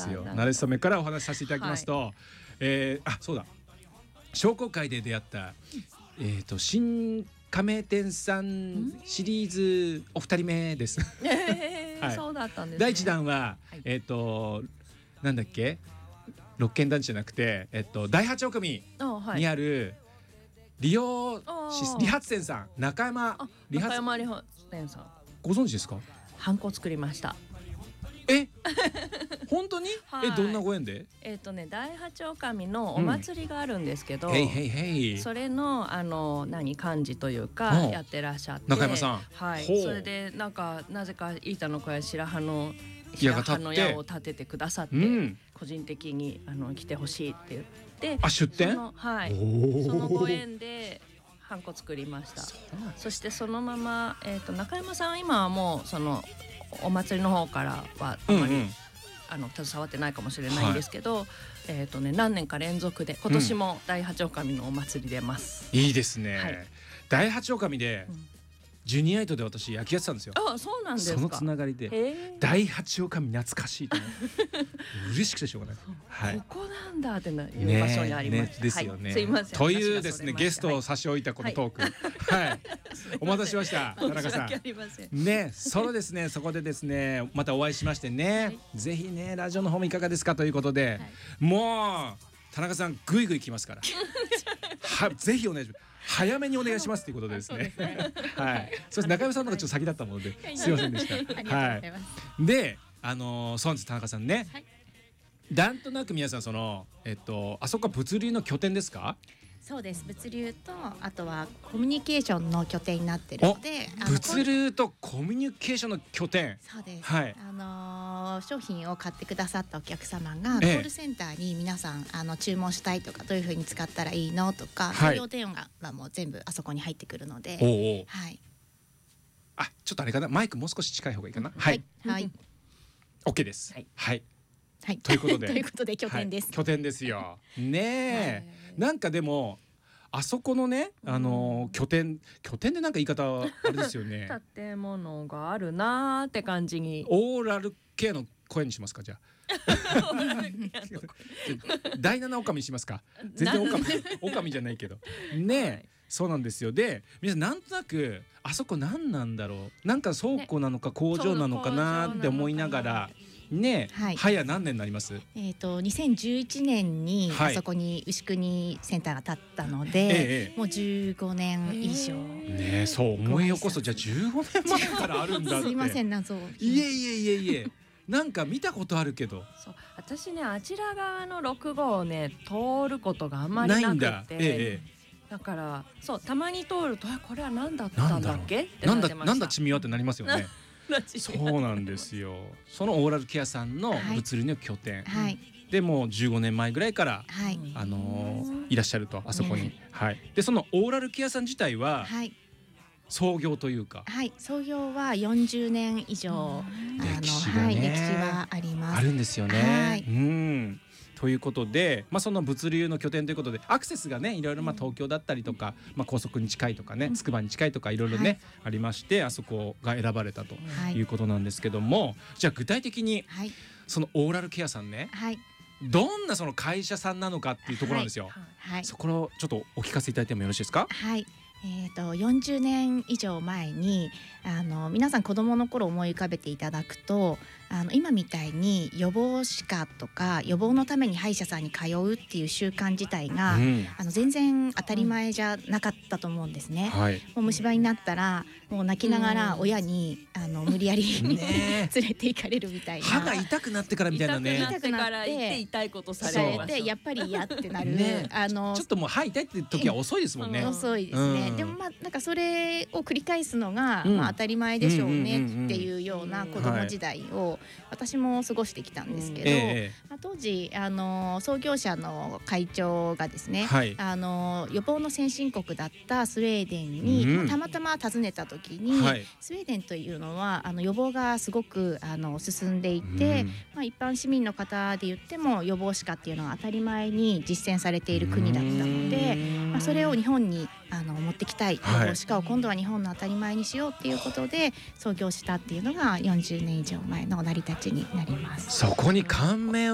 ですよ。慣れ初めからお話しさせていただきますと、そうだ、商工会で出会った、新加盟店さんシリーズお二人目です。はい、 そうだったんですね。 第一弾は、なんだっけ、六軒団地じゃなくて、第八女将にある理髪店さん、中山理髪店さん、 ご存知ですか？ ハンコ作りました。 本当に？ はい、 どんなご縁で？ 第八女将のお祭りがあるんですけど、それの幹事というかやってらっしゃって、 中山さん、 はい、それでなぜか板の小屋白羽の矢を立ててくださって、個人的に来てほしいって言って、 出店？ はい、そのご縁でハンコ作りました。そしてそのまま、中山さん今はもうそのお祭りの方からはあまり、携わってないかもしれないんですけど、何年か連続で今年も第八女将のお祭り出ます。 いいですね。はい、第八女将で、ジュニアイトで私野球やってたんですよ。 そうなんですか。 そのつながりで第八女将懐かしいと思う。嬉しくてしょうがない。はい、 ここなんだっていう場所にありました。 ですよね。 すいません。 というですね、ゲストを差し置いたこのトーク、はい、お待たせしました、田中さん。ね、そこでですね、またお会いしましてね、ぜひね、ラジオの方もいかがですかということで、もう田中さんぐいぐい来ますから、ぜひお願いします。早めにお願いしますということでですね。はい。そして中山さんの方がちょっと先だったもので、すいませんでした。はい。で、そうです、田中さんね。なんとなく皆さんあそこは物流の拠点ですか？ そうです。物流とあとはコミュニケーションの拠点になってるので、 物流とコミュニケーションの拠点。 そうです。 はい。 商品を買ってくださったお客様がコールセンターに皆さん注文したいとか、どういう風に使ったらいいのとか、無料電話がもう全部あそこに入ってくるので、はい。 ちょっとあれかな、マイクもう少し近い方がいいかな。 はい。はい。 OK です。はい。はい。 ということで拠点です。 拠点ですよ。ねえ。なんかでもあそこのね、拠点でなんか言い方あれですよね。 建物があるなーって感じに。 オーラルケアの声にしますか、じゃあ。第七女将にしますか。全然女将じゃないけど。ね、そうなんですよ。で、皆さんなんとなくあそこ何なんだろう。なんか倉庫なのか工場なのかなって思いながら。ね、早何年になります？ 2011年にあそこに牛国センターが建ったので、もう15年以上。 ね、そう思い起こすと、じゃあ15年前からあるんだって。 すいません、謎。 いえ。なんか見たことあるけど。 そう、私ね、あちら側の6号をね通ることがあんまりなくて。だからそう、たまに通るとこれは何だったんだっけってなってました。 なんだちみわってなりますよね。そうなんですよ。そのオーラルケアさんの物流の拠点、でもう15年前ぐらいから、いらっしゃると、あそこに。でそのオーラルケアさん自体は創業というか、 創業は40年以上歴史はあります。 あるんですよね。ということで、その物流の拠点ということで、アクセスがねいろいろ東京だったりとか、高速に近いとかね、つくばに近いとかいろいろね、ありまして、あそこが選ばれたということなんですけども、じゃあ具体的にそのオーラルケアさんね、どんなその会社さんなのかっていうところなんですよ。そこをちょっとお聞かせいただいてもよろしいですか？ 40年以上前に皆さん子どもの頃思い浮かべていただくと、今みたいに予防歯科とか予防のために歯医者さんに通うっていう習慣自体が、全然当たり前じゃなかったと思うんですね。もう虫歯になったらもう泣きながら親に無理やり連れて行かれるみたいな。 歯が痛くなってからみたいなね。 痛くなって痛いことされて、やっぱり嫌ってなる。 ちょっともう歯痛いって時は遅いですもんね。 遅いですね。でもなんかそれを繰り返すのが当たり前でしょうねっていうような子供時代を私も過ごしてきたんですけど、当時創業者の会長がですね、予防の先進国だったスウェーデンにたまたま訪ねた時に、スウェーデンというのは予防がすごく進んでいて、一般市民の方で言っても予防歯科っていうのは当たり前に実践されている国だったので、それを日本に持ってきたい、予防歯科を今度は日本の当たり前にしようっていうことで創業したっていうのが40年以上前の成り立ちになります。 そこに感銘を